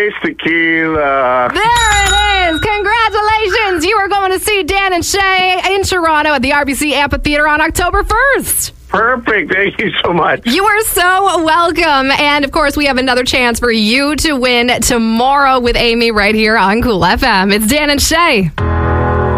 Cerveza Tequila. There it is. Congratulations. You are going to see Dan and Shay in Toronto at the RBC Amphitheater on October 1st. Perfect. Thank you so much. You are so welcome. And, of course, we have another chance for you to win tomorrow with Amy right here on Cool FM. It's Dan and Shay.